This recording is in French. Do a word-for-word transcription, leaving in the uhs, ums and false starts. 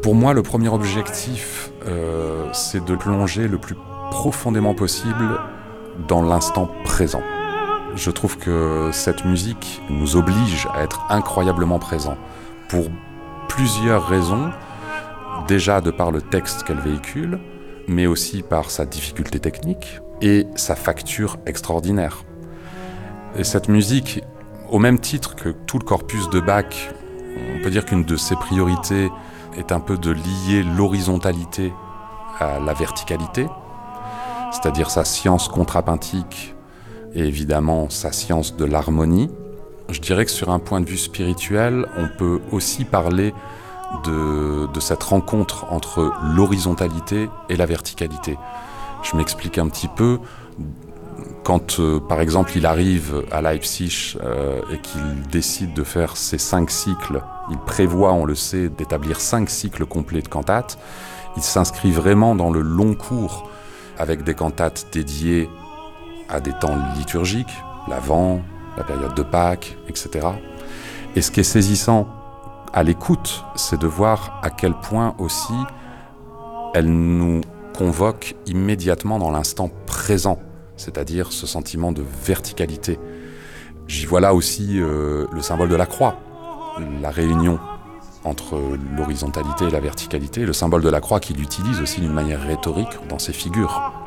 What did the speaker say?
Pour moi, le premier objectif, euh, c'est de plonger le plus profondément possible dans l'instant présent. Je trouve que cette musique nous oblige à être incroyablement présents pour plusieurs raisons. Déjà de par le texte qu'elle véhicule, mais aussi par sa difficulté technique et sa facture extraordinaire. Et cette musique, au même titre que tout le corpus de Bach, on peut dire qu'une de ses priorités est un peu de lier l'horizontalité à la verticalité, c'est-à-dire sa science contrapuntique et évidemment sa science de l'harmonie. Je dirais que sur un point de vue spirituel, on peut aussi parler de, de cette rencontre entre l'horizontalité et la verticalité. Je m'explique un petit peu. Quand, euh, par exemple, il arrive à Leipzig euh, et qu'il décide de faire ses cinq cycles, il prévoit, on le sait, d'établir cinq cycles complets de cantates. Il s'inscrit vraiment dans le long cours avec des cantates dédiées à des temps liturgiques, l'Avent, la période de Pâques, et cetera. Et ce qui est saisissant à l'écoute, c'est de voir à quel point aussi elle nous convoque immédiatement dans l'instant présent, c'est-à-dire ce sentiment de verticalité. J'y vois là aussi euh, le symbole de la croix, la réunion entre l'horizontalité et la verticalité, le symbole de la croix qu'il utilise aussi d'une manière rhétorique dans ses figures.